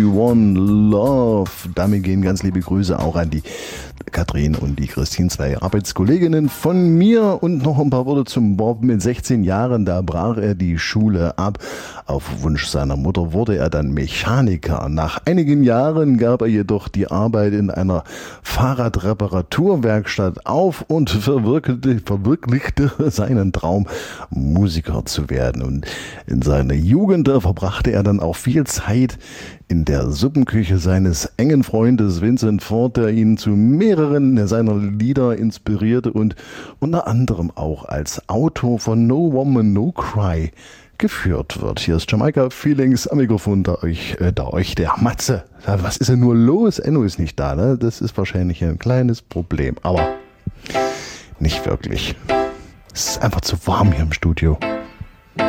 One Love. Damit gehen ganz liebe Grüße auch an die Katrin und die Christine, zwei Arbeitskolleginnen von mir. Und noch ein paar Worte zum Bob. Mit 16 Jahren, da brach er die Schule ab. Auf Wunsch seiner Mutter wurde er dann Mechaniker. Nach einigen Jahren gab er jedoch die Arbeit in einer Fahrradreparaturwerkstatt auf und verwirklichte seinen Traum, Musiker zu werden. Und in seiner Jugend verbrachte er dann auch viel Zeit in der Suppenküche seines engen Freundes Vincent Ford, der ihn zu mehreren seiner Lieder inspirierte und unter anderem auch als Autor von No Woman, No Cry geführt wird. Hier ist Jamaika Feelings am Mikrofon, der Matze. Was ist denn nur los? Enno ist nicht da, ne? Das ist wahrscheinlich ein kleines Problem, aber nicht wirklich. Es ist einfach zu warm hier im Studio.